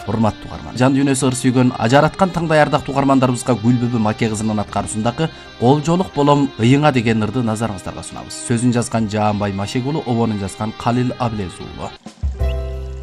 урматтуу угарман, жан дүйнөсү ыр сүйгөн ажараткан таңдай ардактуу угармандарыбызга Гүлбүбү Маке кызынын аткаруусундагы Колжолук болом ыйыңа деген ырды назарыңыздарга сунабыз. Сөзүн жазган Жаанбай Машек уулу, обонун жазган Калил Аблез уулу.